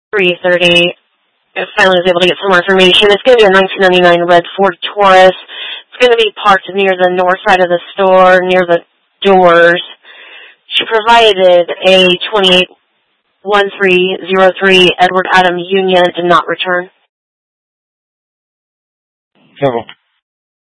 3:30. I finally was able to get some more information. It's going to be a 1999 red Ford Taurus. It's going to be parked near the north side of the store, near the doors. She provided a 281303 Edward Adam Union, did not return. Several.